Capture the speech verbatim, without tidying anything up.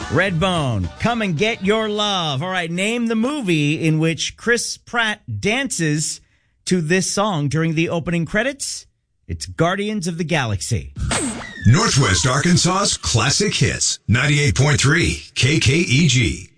Redbone, Come and Get Your Love. All right, name the movie in which Chris Pratt dances to this song during the opening credits. It's Guardians of the Galaxy. Northwest Arkansas's classic hits, ninety-eight point three K K E G.